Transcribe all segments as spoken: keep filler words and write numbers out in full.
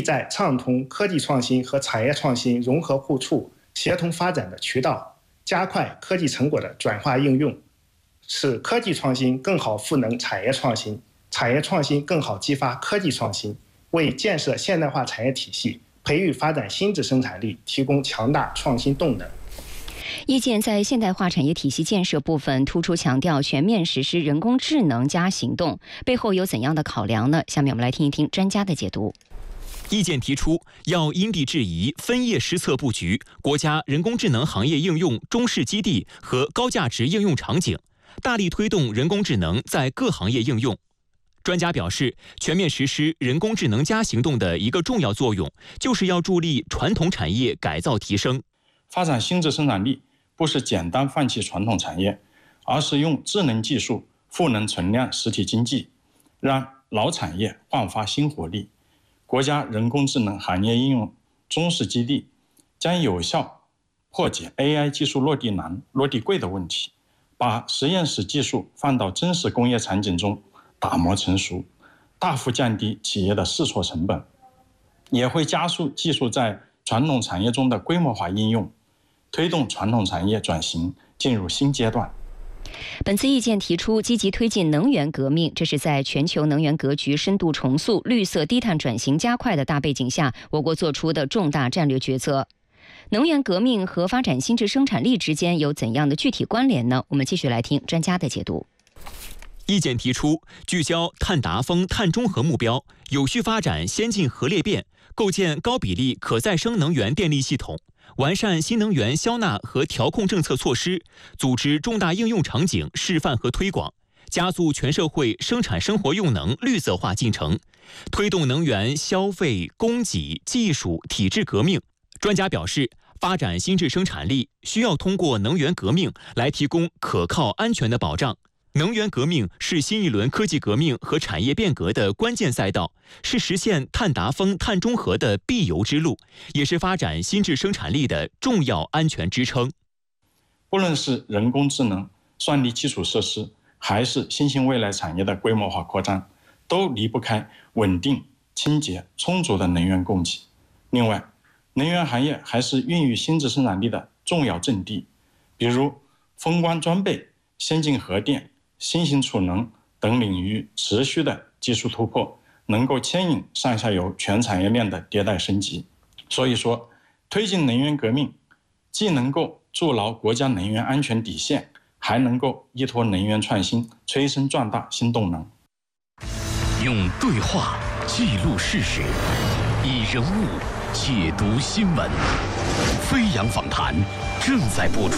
在畅通科技创新和产业创新融合互促、协同发展的渠道，加快科技成果的转化应用，使科技创新更好赋能产业创新，产业创新更好激发科技创新，为建设现代化产业体系、培育发展新质生产力提供强大创新动能。 意见在现代化产业体系建设部分突出强调全面实施人工智能加行动，背后有怎样的考量呢？下面我们来听一听专家的解读。 意见提出，要因地制宜、分业施策布局国家人工智能行业应用中试基地和高价值应用场景，大力推动人工智能在各行业应用。专家表示，全面实施人工智能加行动的一个重要作用，就是要助力传统产业改造提升。 发展新质生产力不是简单放弃传统产业，而是用智能技术赋能存量实体经济，让老产业焕发新活力。国家人工智能行业应用中试基地将有效破解 A I 技术落地难、落地贵的问题，把实验室技术放到真实工业场景中打磨成熟，大幅降低企业的试错成本，也会加速技术在传统产业中的规模化应用，推动传统产业转型进入新阶段。 本次意见提出积极推进能源革命，这是在全球能源格局深度重塑、绿色低碳转型加快的大背景下，我国做出的重大战略决策。能源革命和发展新质生产力之间有怎样的具体关联呢？我们继续来听专家的解读。 意见提出，聚焦碳达峰、碳中和目标，有序发展先进核裂变，构建高比例可再生能源电力系统，完善新能源消纳和调控政策措施，组织重大应用场景示范和推广，加速全社会生产生活用能绿色化进程，推动能源消费、供给、技术、体制革命。专家表示，发展新质生产力需要通过能源革命来提供可靠安全的保障。能源革命是新一轮科技革命和产业变革的关键赛道，是实现碳达峰、碳中和的必由之路，也是发展新质生产力的重要安全支撑。 不论是人工智能、算力基础设施，还是新兴未来产业的规模化扩张，都离不开稳定、清洁、充足的能源供给。另外，能源行业还是孕育新质生产力的重要阵地，比如风光装备、先进核电、新型储能等领域持续的技术突破，能够牵引上下游全产业链的迭代升级。所以说，推进能源革命，既能够筑牢国家能源安全底线，还能够依托能源创新催生壮大新动能。 用对话记录事实，以人物解读新闻。飞扬访谈正在播出，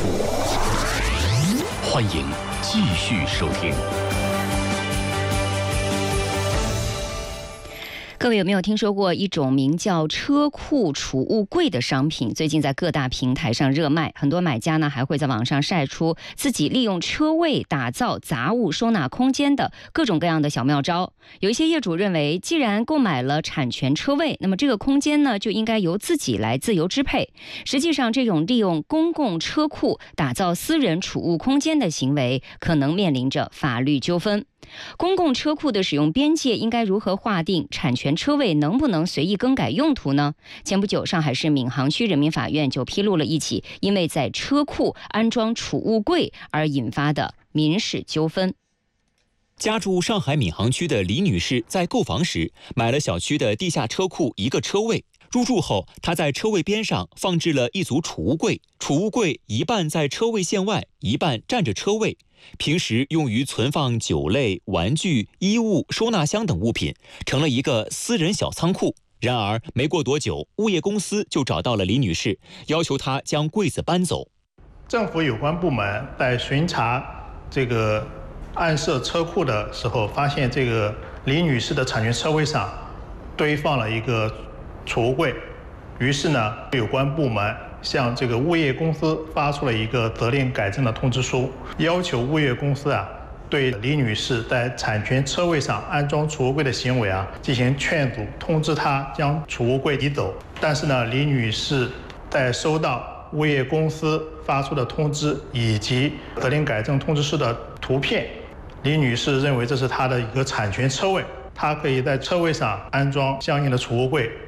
欢迎继续收听。 各位有没有听说过一种名叫车库储物柜的商品？最近在各大平台上热卖，很多买家呢还会在网上晒出自己利用车位打造杂物收纳空间的各种各样的小妙招。有一些业主认为，既然购买了产权车位，那么这个空间呢就应该由自己来自由支配。实际上，这种利用公共车库打造私人储物空间的行为，可能面临着法律纠纷。公共车库的使用边界应该如何划定？产权车位能不能随意更改用途呢？前不久，上海市闵行区人民法院就披露了一起因为在车库安装储物柜而引发的民事纠纷。 家住上海闵行区的李女士在购房时买了小区的地下车库一个车位。入住后，她在车位边上放置了一组储物柜，储物柜一半在车位线外，一半占着车位。平时用于存放酒类、玩具、衣物、收纳箱等物品，成了一个私人小仓库。然而，没过多久，物业公司就找到了李女士，要求她将柜子搬走。 政府有关部门在巡查这个暗设车库的时候，发现这个李女士的产权车位上堆放了一个储物柜，于是呢，有关部门向这个物业公司发出了一个责令改正的通知书，要求物业公司啊对李女士在产权车位上安装储物柜的行为啊进行劝阻，通知她将储物柜移走。但是呢，李女士在收到物业公司发出的通知以及责令改正通知书的图片，李女士认为这是她的一个产权车位，她可以在车位上安装相应的储物柜，